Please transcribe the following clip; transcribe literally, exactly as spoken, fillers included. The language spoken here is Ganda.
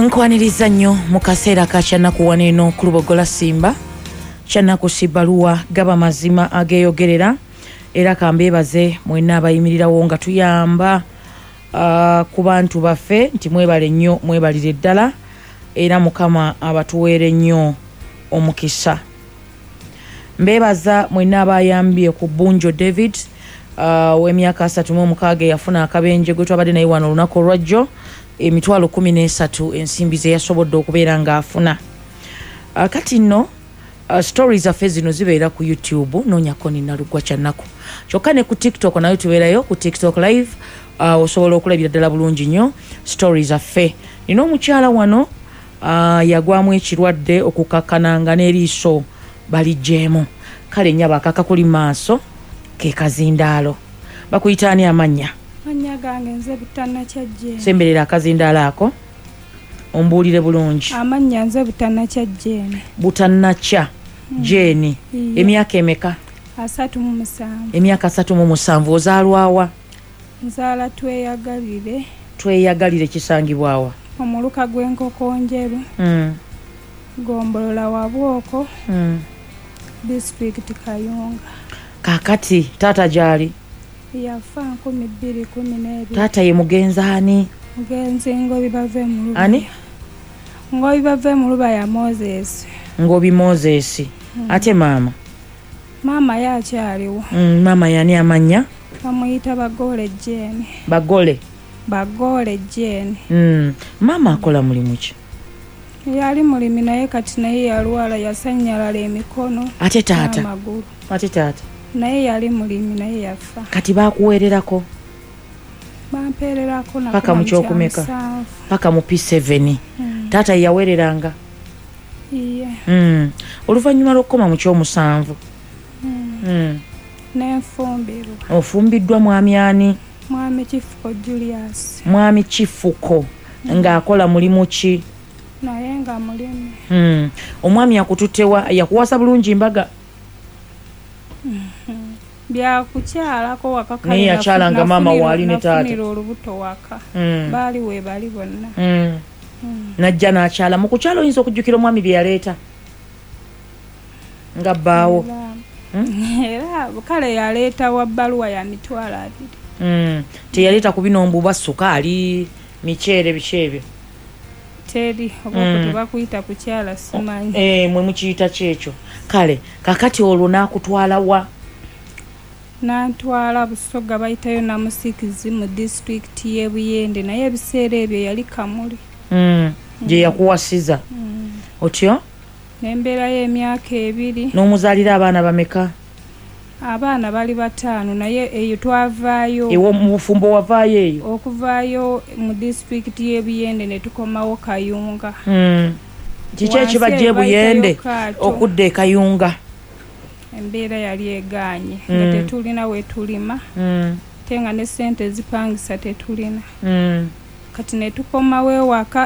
Nkwaniriza nnyo mu kaseera ka kyannaku wano eno ku Lubogola Simba. Kyannaku Sibaluwa gaba mazima ageeyogerera era kambeebaze mwenna abayimirirawo nga tuyamba uh, ku bantu baffe nti mwebale nnyo mwebalire ddala era Mukama abatuweere nnyo omukisa. Mbeebaza mwenna abayambye ku Bunjo David uh, w'emyaka asatu mu mukaaga yafuna akabenje gwe twabadde naye wano olunaku olwajjo emitwalo kumi n'esatu ensimbi ze yasobodde okubeera ng'afuna. Uh, kati nno uh, stories zaffe zino zibeera ku YouTube noonyako nina Lugwa Kyannaku. Kyokka ne ku TikTok nayo tubeerayo ku TikTok live uh, osobola okulabira ddala bulungi nnyo stories zaffe. Nina omukyala wano uh, yagwamu ekirwadde okukakkananga n'eriiso balijjeemu. Kale nnyaba akaka kuli maaso ke kazindaalo. Bakuyita ani amannya? Manya gange nze Butanakya Jane. Semberera akazindaalo ako ombuulire bulungi. Amanya nze Butanakya Jane. Butanakya Jane. Mm. Emyaka emeka? Asatu mu musanvu. Emyaka asatu mu musanvu. Ozaalwawa? Nzaala Tweyagalire. Tweyagalire kisangibwawa? Omuluka gw'enkoko njeru. Mm. Gombolola Wabwoko. Mm. District Kayunga. Kakati taata gyali? Yafa nkumi bbiri kumi n'ebiri. Taata ye mugenzi ani? Mugenzi Ngobi bave mu Lubaya. Ani? Ngobi bave mu Lubaya Moses. Ngobi Moses. Mm. Ate maama? Maama yakyaliwo. Mm, maama yani amannya? Bamuyita Bagole Jane. Bagole? Bagole Jane. Mm. Maama akola mulimu ki? Yali mulimi naye kati naye yalwala yasanyalala emikono. Ate taata? Amagulu. Ate taata? Naye yali mulimi naye yafa. Kati bakuweererako? Bampeererako na paka mu kyokumeka? Paka mu P seven. Mm. Taata yaweereranga? Iye. Mm. Oluvannyuma lw'okukoma mu kyomusanvu? Mm. Mm. N'enfumbirwa. Ofumbiddwa mwami ani? Mwami Kifuko Julius. Mwami Kifuko. Mm. Ng'akola mulimu ki? Naye nga mulimi. Mm. Omwami yakututewa yakuwasa bulungi mbaga? Mm-hmm. Byakukyalako waka naye yakyalanga maama waali ne taata. Nafunira olubuto waka. Mm. Baali we bali bonna. Mm. Mm. Najja n'akyala. Mu kukyala oyinza okujjukira omwami bye yaleeta nga bbaawo? Era kale yaleeta wa bbaluwa ya mitwalo abiri. Mm. Teyaleeta ku bino mbuba sukaali miceere biki ebyo? Teri obwo mm. tebakuyita kukyala simanyi. Eh, mwe mukiyita kyekyo. Kale kakati olwo n'akutwala wa? Nantwala Busoga bayitayo Namusikizi mu district y'e Buyende naye ebiseera ebyo yali Kamuli. Mm. Gye yakuwasiza. Mm. Otyo? N'embeera y'emyaka ebiri. N'omuzaalira abaana bameka? Abaana bali bataano naye eyo twavaayo. Ewo mu bufumbo wavaayo eyo? Okuvaayo mu district y'e Buyende ne tukomawo Kayunga. Mm. Kiki ekibajja e Buyende okudda e Kayunga? Embeera yali egaanye nga mm. tetulina we tulima. Mm. Tenga ne ssente zipangisa tetulina. Mm. Kati ne tukomawo ewaka